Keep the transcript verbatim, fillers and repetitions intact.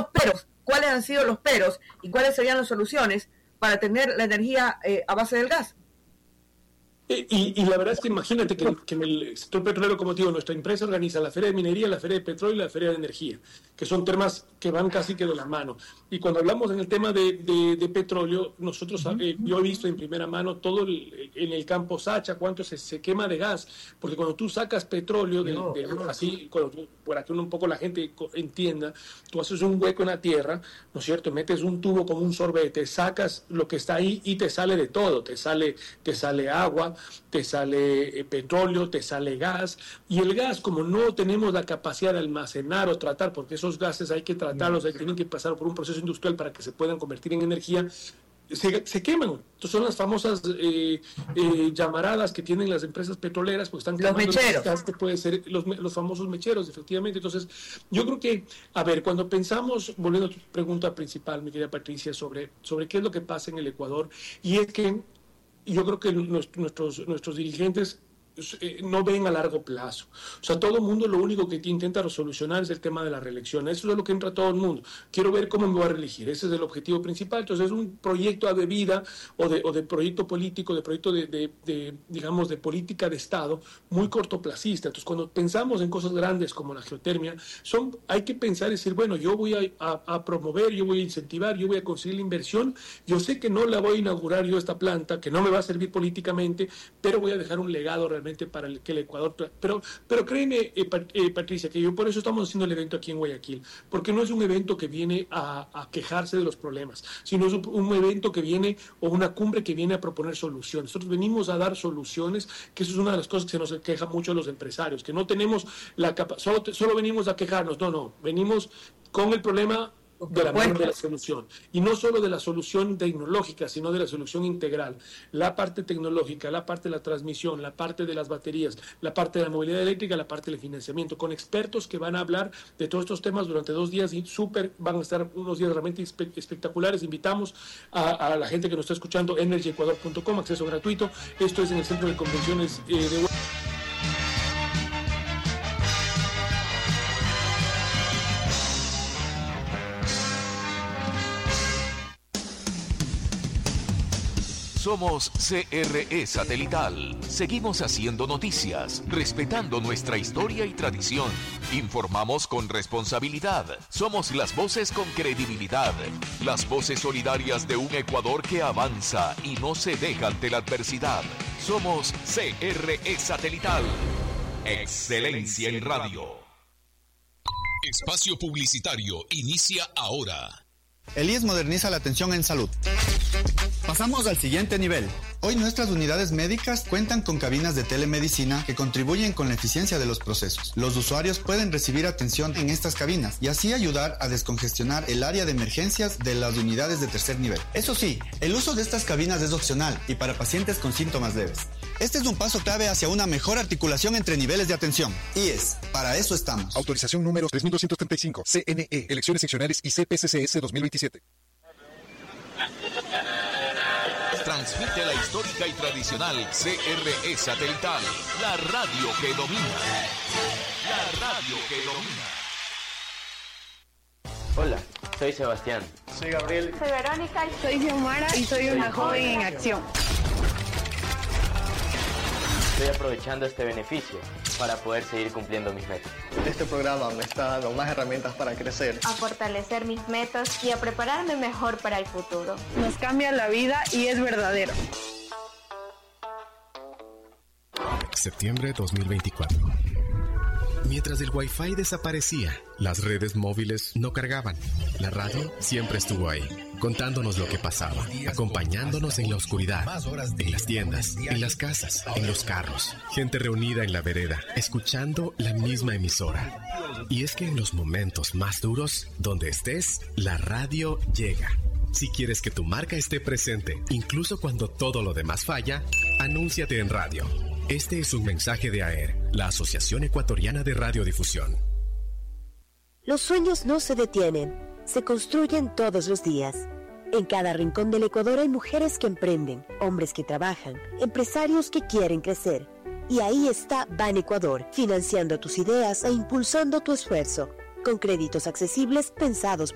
los peros, cuáles han sido los peros y cuáles serían las soluciones para tener la energía eh, a base del gas. Y, y la verdad es que imagínate que, que en el sector petrolero, como te digo, nuestra empresa organiza la Feria de Minería, la Feria de Petróleo y la Feria de Energía, que son temas que van casi que de la mano. Y cuando hablamos en el tema de, de, de petróleo, nosotros, eh, yo he visto en primera mano todo el, en el campo Sacha, cuánto se, se quema de gas, porque cuando tú sacas petróleo, de, de, así, cuando tú, para que un poco la gente entienda, tú haces un hueco en la tierra, ¿no es cierto?, metes un tubo como un sorbete, sacas lo que está ahí y te sale de todo, te sale, te sale agua, te sale eh, petróleo, te sale gas, y el gas, como no tenemos la capacidad de almacenar o tratar, porque esos gases hay que tratarlos, hay, tienen que pasar por un proceso industrial para que se puedan convertir en energía, se, se queman. Entonces son las famosas eh, eh, llamaradas que tienen las empresas petroleras, porque están los mecheros. Gas, que puede ser los, los famosos mecheros, efectivamente. Entonces, yo creo que, a ver, cuando pensamos, volviendo a tu pregunta principal, mi querida Patricia, sobre, sobre qué es lo que pasa en el Ecuador, y es que yo creo que nuestros, nuestros dirigentes no ven a largo plazo. O sea, todo el mundo lo único que intenta resolucionar es el tema de la reelección. Eso es lo que entra todo el mundo. Quiero ver cómo me voy a reelegir. Ese es el objetivo principal. Entonces, es un proyecto de vida o de, o de proyecto político, de proyecto de, de, de, digamos, de política de Estado muy cortoplacista. Entonces, cuando pensamos en cosas grandes como la geotermia, son, hay que pensar y decir, bueno, yo voy a, a, a promover, yo voy a incentivar, yo voy a conseguir la inversión. Yo sé que no la voy a inaugurar yo esta planta, que no me va a servir políticamente, pero voy a dejar un legado realmente para el, que el Ecuador, pero, pero créeme, eh, eh, Patricia, que yo por eso estamos haciendo el evento aquí en Guayaquil, porque no es un evento que viene a, a quejarse de los problemas, sino es un, un evento que viene, o una cumbre que viene a proponer soluciones. Nosotros venimos a dar soluciones, que eso es una de las cosas que se nos queja mucho a los empresarios, que no tenemos la capacidad, solo, solo venimos a quejarnos, no, no, venimos con el problema de la mano de la solución, y no solo de la solución tecnológica, sino de la solución integral, la parte tecnológica, la parte de la transmisión, la parte de las baterías, la parte de la movilidad eléctrica, la parte del financiamiento, con expertos que van a hablar de todos estos temas durante dos días y súper, van a estar unos días realmente espe espectaculares. Invitamos a, a la gente que nos está escuchando, energy ecuador punto com, acceso gratuito. Esto es en el Centro de Convenciones eh, de Somos C R E Satelital. Seguimos haciendo noticias, respetando nuestra historia y tradición. Informamos con responsabilidad. Somos las voces con credibilidad. Las voces solidarias de un Ecuador que avanza y no se deja ante la adversidad. Somos C R E Satelital. Excelencia en radio. Espacio publicitario inicia ahora. El I E S moderniza la atención en salud. Pasamos al siguiente nivel. Hoy nuestras unidades médicas cuentan con cabinas de telemedicina que contribuyen con la eficiencia de los procesos. Los usuarios pueden recibir atención en estas cabinas y así ayudar a descongestionar el área de emergencias de las unidades de tercer nivel. Eso sí, el uso de estas cabinas es opcional y para pacientes con síntomas leves. Este es un paso clave hacia una mejor articulación entre niveles de atención. I E S, para eso estamos. Autorización número tres mil doscientos treinta y cinco, C N E, Elecciones Seccionales y C P C C S dos mil veintisiete. Transmite la histórica y tradicional C R E Satelital, la radio que domina. La radio que domina. Hola, soy Sebastián. Soy Gabriel. Soy Verónica. Soy Xiomara y soy una joven en acción. Estoy aprovechando este beneficio para poder seguir cumpliendo mis metas. Este programa me está dando más herramientas para crecer, a fortalecer mis metas y a prepararme mejor para el futuro. Nos cambia la vida y es verdadero. Septiembre dos mil veinticuatro. Mientras el Wi-Fi desaparecía, las redes móviles no cargaban. La radio siempre estuvo ahí, contándonos lo que pasaba, acompañándonos en la oscuridad, en las tiendas, en las casas, en los carros. Gente reunida en la vereda, escuchando la misma emisora. Y es que en los momentos más duros, donde estés, la radio llega. Si quieres que tu marca esté presente, incluso cuando todo lo demás falla, anúnciate en radio. Este es un mensaje de A E R, la Asociación Ecuatoriana de Radiodifusión. Los sueños no se detienen, se construyen todos los días. En cada rincón del Ecuador hay mujeres que emprenden, hombres que trabajan, empresarios que quieren crecer. Y ahí está Ban Ecuador, financiando tus ideas e impulsando tu esfuerzo, con créditos accesibles pensados